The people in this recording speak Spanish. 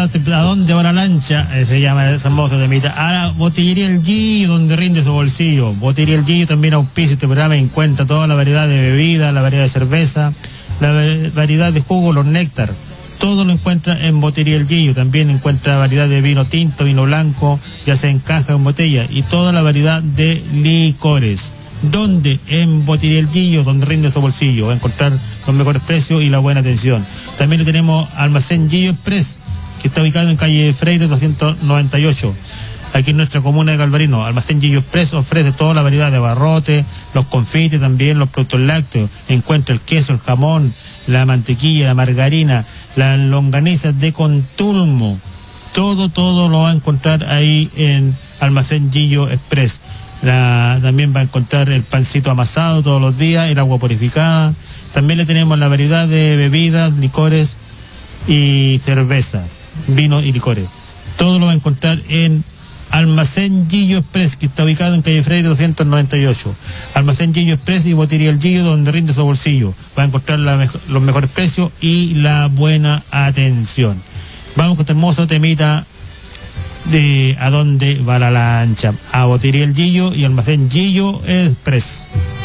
¿a dónde va la lancha? Se llama esa hermosa temita. A la Botillería El Gillo, donde rinde su bolsillo. Botillería El Gillo también auspicia este programa y encuentra toda la variedad de bebidas, la variedad de cerveza, la variedad de jugo, los néctar. Todo lo encuentra en Botillería El Gillo. También encuentra variedad de vino tinto, vino blanco, ya sea en caja o en botella, y toda la variedad de licores. ¿Dónde? En Botillería El Gillo, donde rinde su bolsillo. Va a encontrar los mejores precios y la buena atención. También le tenemos Almacén Gillo Express, que está ubicado en calle Freire 298, aquí en nuestra comuna de Galvarino. Almacén Gillo Express ofrece toda la variedad de abarrotes, los confites, también los productos lácteos. Encuentra el queso, el jamón, la mantequilla, la margarina, las longanizas de Contulmo. Todo lo va a encontrar ahí en Almacén Gillo Express. También va a encontrar el pancito amasado todos los días, el agua purificada. También le tenemos la variedad de bebidas, licores y cerveza, vino y licores. Todo lo va a encontrar en Almacén Gillo Express, que está ubicado en calle Freire 298. Almacén Gillo Express y Botillería El Gillo, donde rinde su bolsillo. Va a encontrar los mejores precios y la buena atención. Vamos con este hermoso temita de ¿a dónde va la lancha? A Botillería El Gillo y Almacén Gillo Express.